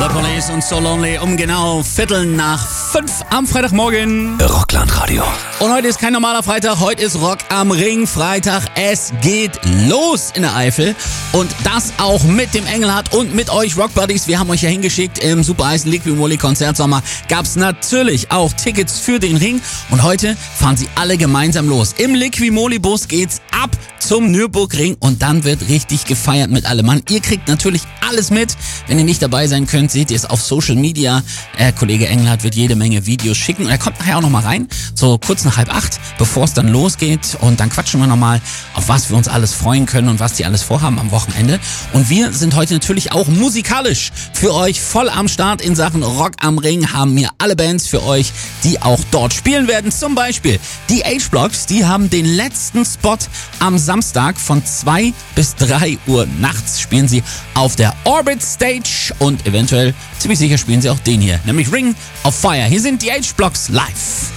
The Police und So Lonely um genau 4:45 am Freitagmorgen. Rockland-Radio. Und heute ist kein normaler Freitag, heute ist Rock am Ring Freitag. Es geht los in der Eifel und das auch mit dem Engelhardt und mit euch Rock Buddies. Wir haben euch ja hingeschickt im super heißen Liqui-Moly Konzertsommer. Gab's natürlich auch Tickets für den Ring und heute fahren sie alle gemeinsam los. Im Liqui-Moly Bus geht's ab zum Nürburgring und dann wird richtig gefeiert mit allem Mann. Ihr kriegt natürlich alles mit. Wenn ihr nicht dabei sein könnt, seht ihr es auf Social Media. Kollege Engelhardt wird jede Menge Videos schicken und er kommt nachher auch nochmal rein, so kurz nach 7:30, bevor es dann losgeht und dann quatschen wir nochmal, auf was wir uns alles freuen können und was die alles vorhaben am Wochenende. Und wir sind heute natürlich auch musikalisch für euch voll am Start in Sachen Rock am Ring, haben wir alle Bands für euch, die auch dort spielen werden. Zum Beispiel die H-Blocks, die haben den letzten Spot am Samstag von 2 bis 3 Uhr nachts spielen sie auf der Orbit Stage und eventuell, ziemlich sicher, spielen sie auch den hier, nämlich Ring of Fire. Hier sind die H-Blocks live.